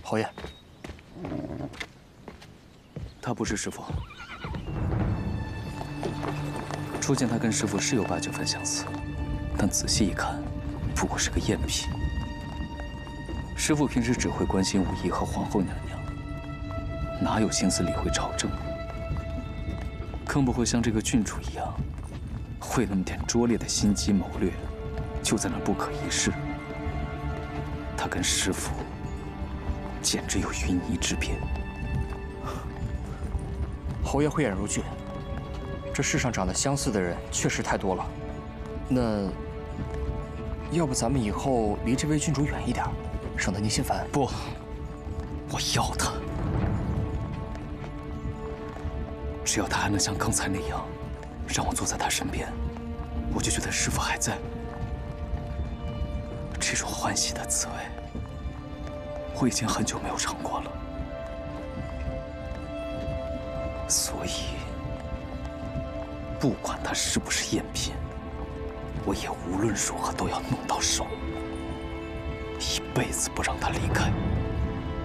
侯爷， 他不是师傅。初见他跟师傅是有8、9分相似，但仔细一看，不过是个赝品。师傅平时只会关心武艺和皇后娘娘，哪有心思理会朝政？更不会像这个郡主一样，为那么点拙劣的心机谋略，就在那不可一世。他跟师傅简直有云泥之别。 侯爷慧眼如炬，这世上长得相似的人确实太多了。那要不咱们以后离这位郡主远一点，省得您心烦。 不，我要他。只要他还能像刚才那样，让我坐在他身边，我就觉得师傅还在。这种欢喜的滋味，我已经很久没有尝过了。所以，不管他是不是赝品，我也无论如何都要弄到手，一辈子不让他离开。